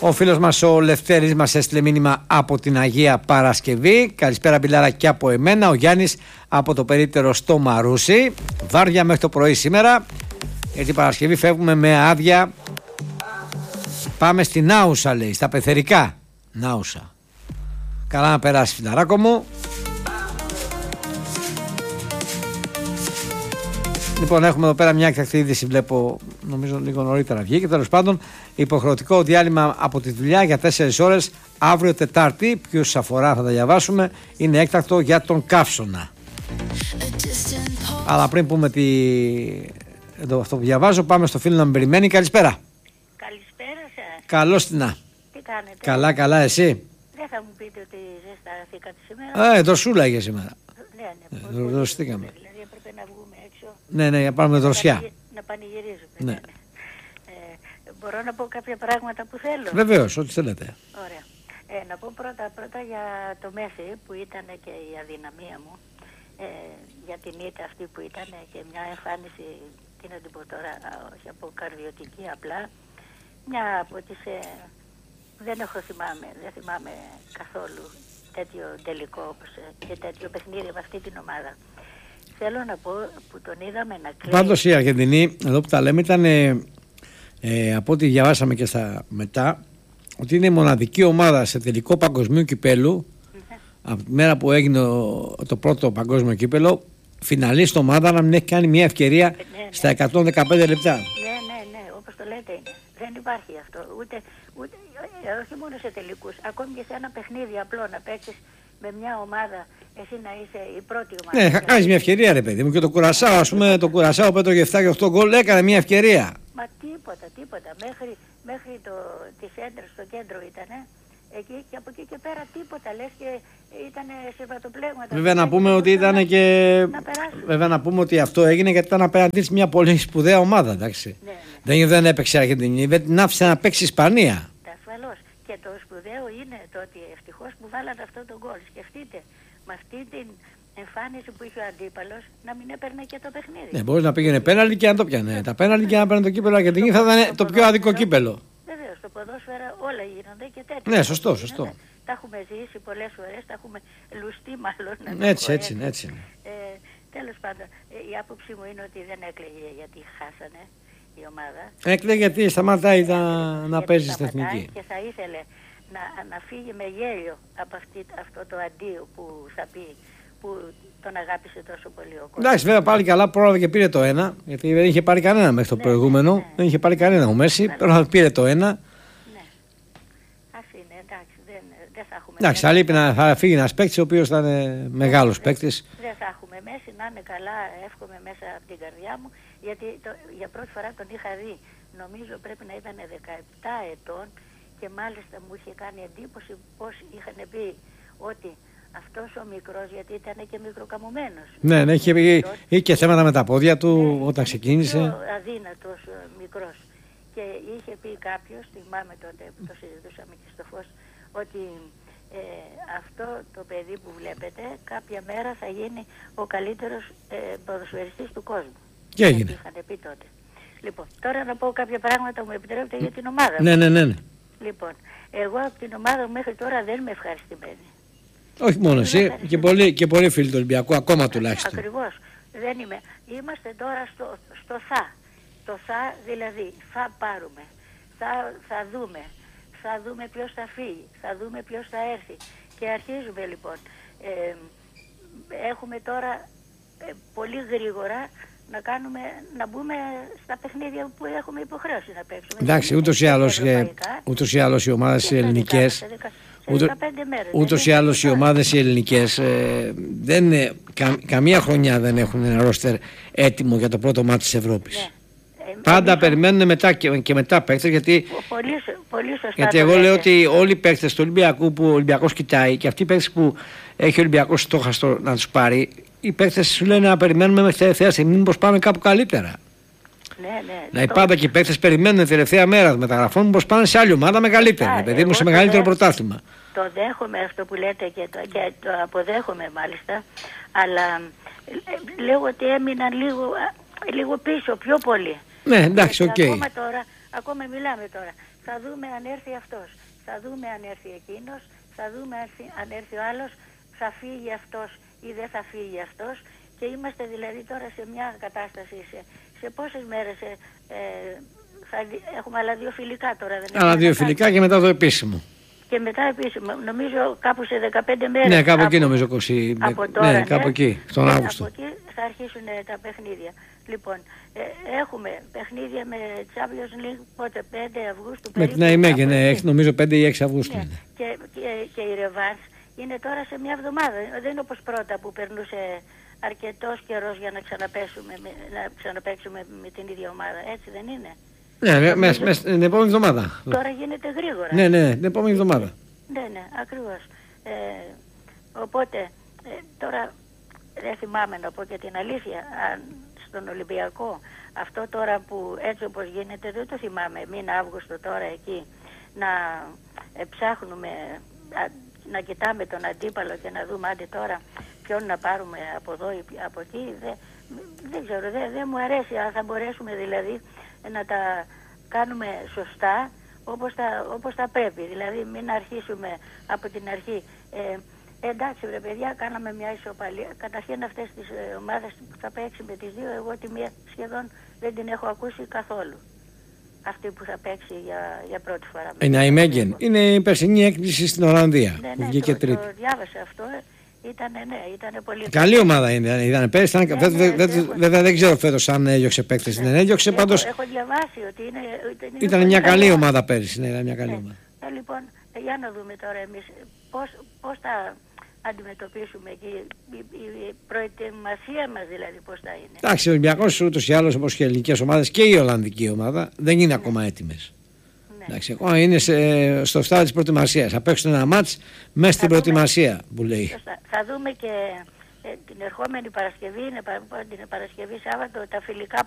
Ο φίλος μας ο Λευτέρης μας έστειλε μήνυμα από την Αγία Παρασκευή. Καλησπέρα Μπιλάρα και από εμένα. Ο Γιάννης από το περίπτερο στο Μαρούσι. Βάρδια μέχρι το πρωί σήμερα. Γιατί Παρασκευή φεύγουμε με άδεια. Πάμε στην Άουσα, λέει, στα πεθερικά. Άουσα. Καλά να περάσει, φιλαράκο μου. Λοιπόν, έχουμε εδώ πέρα μια εκτακτή είδηση, βλέπω, νομίζω λίγο νωρίτερα βγήκε. Τέλος πάντων, υποχρεωτικό διάλειμμα από τη δουλειά για 4 ώρες αύριο Τετάρτη. Ποιους αφορά θα τα διαβάσουμε. Είναι έκτακτο για τον Καύσωνα. Αλλά πριν πούμε εδώ αυτό που διαβάζω, πάμε στο φίλο να με περιμένει. Καλησπέρα. Καλησπέρα σας. Καλώς την να. Τι κάνετε? Καλά, καλά, εσύ? Δεν θα μου πείτε ότι ζεσταθήκατε σήμερα? Δροσούλα είχε σήμερα. Ναι. Δροσιστήκαμε. Δηλαδή έπρεπε να βγούμε έξω. Ναι, για πάμε δροσιά. Να πανηγυρίζουμε. Ναι. Μπορώ να πω κάποια πράγματα που θέλω? Βεβαίως, ό,τι θέλετε. Ωραία. Να πω πρώτα για το Μέση που ήταν και η αδυναμία μου. Για την ήττα αυτή που ήταν και μια εμφάνιση, τι να την πω τώρα, όχι από καρδιωτική απλά. Μια από τις... δεν θυμάμαι καθόλου τέτοιο τελικό και τέτοιο παιχνίδι με αυτή την ομάδα. Θέλω να πω που τον είδαμε να κλαίει. Πάντως η Αργεντινή, εδώ που τα λέμε, ήταν από ό,τι διαβάσαμε και στα μετά, ότι είναι η μοναδική ομάδα σε τελικό παγκοσμίου κυπέλου, από τη μέρα που έγινε το πρώτο παγκόσμιο κύπελο, φιναλίστ ομάδα να μην έχει κάνει μια ευκαιρία στα 115 λεπτά. Ναι, όπως το λέτε είναι. Δεν υπάρχει αυτό. Ούτε όχι μόνο σε τελικούς, ακόμη και σε ένα παιχνίδι απλό να παίξεις με μια ομάδα, εσύ να είσαι η πρώτη ομάδα. Ναι, θα κάνεις μια ευκαιρία, ρε παιδί μου. Και το Κουρασάο, ας πούμε, το Κουρασάο που έτρωγε 7 και 8 γκολ, έκανε μια ευκαιρία. Μα τίποτα. Μέχρι τις έντρες στο κέντρο ήτανε. Εκεί και από εκεί και πέρα τίποτα, λες και ήταν σεβατοπλέγματα. Βέβαια να πούμε ότι ήταν και. Βέβαια να πούμε ότι αυτό έγινε γιατί ήταν απέναντί της μια πολύ σπουδαία ομάδα, εντάξει. Ναι. Δεν έπαιξε η Αργεντινή, δεν την άφησε να παίξει η Ισπανία. Ασφαλώς. Και το σπουδαίο είναι το ότι ευτυχώς που βάλατε αυτό το γκολ. Σκεφτείτε, με αυτή την εμφάνιση που είχε ο αντίπαλος, να μην έπαιρνε και το παιχνίδι. Ναι, μπορεί να πήγαινε πέναλτι και να το πιάνε. Τα πέναλτι και να παίρνει το κύπελο η Αργεντινή θα ήταν το πιο άδικο κύπελο. Βεβαίως, στο ποδόσφαιρο όλα γίνονται και τέτοια. Ναι, σωστό. Τα έχουμε ζήσει πολλές φορές, τα έχουμε λουστεί μάλλον. Έτσι είναι. Τέλος πάντων, η άποψή μου είναι ότι δεν έκλαιγε γιατί χάσανε η ομάδα. Έκλαιγε γιατί σταματάει να παίζει στην εθνική. Και θα ήθελε να φύγει με γέλιο από αυτό το αντίο που θα πει, που τον αγάπησε τόσο πολύ ο κόσμος. Εντάξει, βέβαια πάλι καλά πρόλαβε και πήρε το 1, γιατί δεν είχε πάρει κανένα μέχρι το προηγούμενο. Ναι. Δεν είχε πάρει κανένα ο Μέση, πήρε το 1. Ναι. Ας είναι, εντάξει, δεν θα έχουμε. Εντάξει, θα φύγει ένας παίκτης ο οποίος θα είναι μεγάλος παίκτης. Δεν θα έχουμε Μέση, να είναι καλά, εύχομαι μέσα από την καρδιά μου, γιατί για πρώτη φορά τον είχα δει. Νομίζω πρέπει να ήταν 17 ετών και μάλιστα μου είχε κάνει εντύπωση πως είχαν πει ότι αυτός ο μικρός, γιατί ήταν και μικροκαμωμένος. Ναι, είχε και θέματα με τα πόδια του όταν ξεκίνησε. Πιο αδύνατος μικρός. Και είχε πει κάποιος, θυμάμαι τότε που το συζητούσαμε και στο Φως, ότι αυτό το παιδί που βλέπετε κάποια μέρα θα γίνει ο καλύτερος ποδοσφαιριστής του κόσμου. Και έγινε. Είχαν πει τότε. Λοιπόν, τώρα να πω κάποια πράγματα μου επιτρέπετε για την ομάδα. Ναι. Λοιπόν, εγώ από την ομάδα μου μέχρι τώρα δεν είμαι ευχαριστημένη. Όχι μόνο εσύ, και πολλοί φίλοι του Ολυμπιακού, ακόμα τουλάχιστον. Ακριβώς, δεν είμαι. Είμαστε τώρα στο θα. Το θα δηλαδή, θα πάρουμε, θα δούμε ποιος θα φύγει, θα δούμε ποιος θα έρθει. Και αρχίζουμε λοιπόν. Έχουμε τώρα πολύ γρήγορα να μπούμε στα παιχνίδια που έχουμε υποχρέωση να παίξουμε. Εντάξει, ούτως ή άλλως οι ομάδες ελληνικές, ούτως ή άλλως οι ομάδες οι ελληνικές καμία χρονιά δεν έχουν ένα ρόστερ έτοιμο για το πρώτο μάτι της Ευρώπης. Ναι. Πάντα περιμένουν μετά και μετά παίκτες, πολύ σωστά. Γιατί εγώ λέω ότι όλοι οι παίκτες του Ολυμπιακού που ο Ολυμπιακός κοιτάει και αυτοί οι παίκτες που έχει ο Ολυμπιακός στόχαστο να τους πάρει, οι παίκτες σου λένε να περιμένουμε μέχρι τελευταία στιγμή μήπως πάμε κάπου καλύτερα. Ναι. Πάντα και οι παίκτες περιμένουν τελευταία μέρα μεταγραφών μήπως πάνε σε άλλη ομάδα μεγαλύτερη, παιδί μου, σε μεγαλύτερο πρωτάθλημα. Το δέχομαι αυτό που λέτε και το αποδέχομαι μάλιστα, αλλά λέω ότι έμειναν λίγο πίσω, πιο πολύ. Ναι, εντάξει, οκ. ακόμα μιλάμε τώρα. Θα δούμε αν έρθει αυτός, θα δούμε αν έρθει εκείνος, θα δούμε αν έρθει ο άλλος, θα φύγει αυτός ή δεν θα φύγει αυτός. Και είμαστε δηλαδή τώρα σε μια κατάσταση, σε πόσες μέρες έχουμε άλλα 2 φιλικά τώρα. Άλλα 2 φιλικά και μετά το επίσημο. Και μετά επίσημα, νομίζω κάπου σε 15 μέρες. Ναι, κάπου εκεί νομίζω 20. Από τώρα, ναι, κάπου εκεί, στον Αύγουστο. Από εκεί θα αρχίσουν τα παιχνίδια. Λοιπόν, έχουμε παιχνίδια με Champions League πότε, 5 Αυγούστου. Με την Ναϊμέγεν, ναι, νομίζω 5 ή 6 Αυγούστου. Ναι. Και η Ρεβάνς είναι τώρα σε μια εβδομάδα. Δεν είναι όπως πρώτα που περνούσε αρκετός καιρός για να ξαναπαίξουμε με την ίδια ομάδα. Έτσι δεν είναι? Ναι, μέσα την επόμενη εβδομάδα. Τώρα γίνεται γρήγορα. Ναι, την επόμενη εβδομάδα. Ναι, ακριβώς. Οπότε, τώρα δεν θυμάμαι να πω και την αλήθεια, αν στον Ολυμπιακό αυτό τώρα που έτσι όπως γίνεται, δεν το θυμάμαι, μήνα Αύγουστο τώρα εκεί, να ψάχνουμε, να κοιτάμε τον αντίπαλο και να δούμε άντε τώρα ποιον να πάρουμε από εδώ ή από εκεί. Δεν ξέρω, δεν μου αρέσει, αν θα μπορέσουμε δηλαδή να τα κάνουμε σωστά όπως θα πρέπει. Δηλαδή μην αρχίσουμε από την αρχή. Εντάξει βρε παιδιά, κάναμε μια ισοπαλία. Καταρχήν αυτές τις ομάδες που θα παίξει με τις δύο, εγώ τη μία σχεδόν δεν την έχω ακούσει καθόλου. Αυτή που θα παίξει για πρώτη φορά. Η Ναϊμέγεν είναι η περσινή έκπληξη στην Ολλανδία. Ναι, βγήκε τρίτη. Το διάβασα αυτό. Ήταν πολύ καλή ομάδα ήταν πέρυσι. Βέβαια δεν ξέρω φέτος αν έδιωξε παίκτες. Δεν έδιωξε πάντως. Έχω διαβάσει ότι ήταν μια καλή ομάδα πέρυσι. Ναι, ήταν μια καλή ομάδα. Λοιπόν, για να δούμε τώρα εμείς πώς θα αντιμετωπίσουμε και η προετοιμασία μας δηλαδή πώς θα είναι. Εντάξει, ο Ολυμπιακός ούτως ή άλλως όπως και οι ελληνικές ομάδες και η Ολλανδική ομάδα δεν είναι ακόμα έτοιμες. Εντάξει, ακόμα είναι στο στάδιο της προετοιμασίας. Θα παίξουν ένα μάτς μέσα στην προετοιμασία που λέει. Θα δούμε και την ερχόμενη Παρασκευή, την Παρασκευή Σάββατο, τα φιλικά